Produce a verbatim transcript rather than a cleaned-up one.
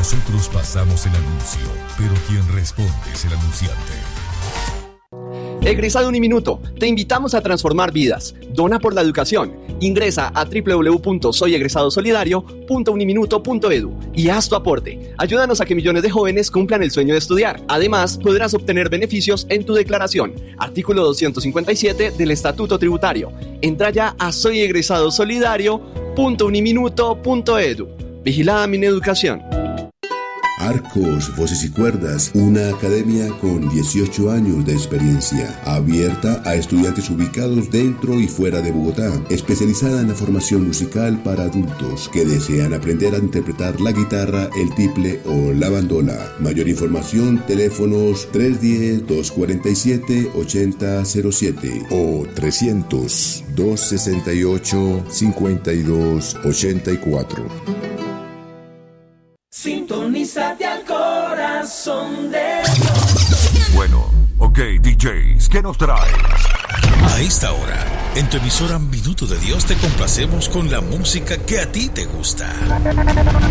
Nosotros pasamos el anuncio, pero quien responde es el anunciante. Egresado Uniminuto, te invitamos a transformar vidas. Dona por la educación. Ingresa a doble u doble u doble u punto soy egresado solidario punto uniminuto punto edu y haz tu aporte. Ayúdanos a que millones de jóvenes cumplan el sueño de estudiar. Además, podrás obtener beneficios en tu declaración. Artículo doscientos cincuenta y siete del Estatuto Tributario. Entra ya a soy egresado solidario punto uniminuto punto edu. Vigilada Mineducación. Arcos, Voces y Cuerdas, una academia con dieciocho años de experiencia, abierta a estudiantes ubicados dentro y fuera de Bogotá, especializada en la formación musical para adultos que desean aprender a interpretar la guitarra, el tiple o la bandola. Mayor información, teléfonos tres uno cero, dos cuatro siete, ocho cero cero siete o trescientos, dos sesenta y ocho, cincuenta y dos ochenta y cuatro. Sintonízate al corazón de Dios. Bueno, ok, D Js, ¿qué nos traes? A esta hora, en tu emisora Minuto de Dios te complacemos con la música que a ti te gusta.